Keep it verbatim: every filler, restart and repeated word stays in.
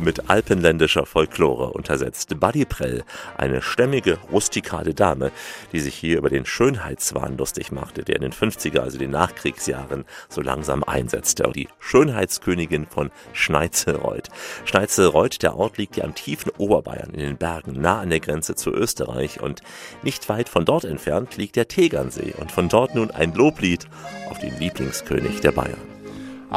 mit alpenländischer Folklore untersetzt. Buddy Prell, eine stämmige, rustikale Dame, die sich hier über den Schönheitswahn lustig machte, der in den fünfziger, also den Nachkriegsjahren, so langsam einsetzte. Die Schönheitskönigin von Schneizereuth. Schneizereuth, der Ort liegt ja im tiefen Oberbayern in den Bergen, nah an der Grenze zu Österreich, und nicht weit von dort entfernt liegt der Tegernsee und von dort nun ein Loblied auf den Lieblingskönig der Bayern.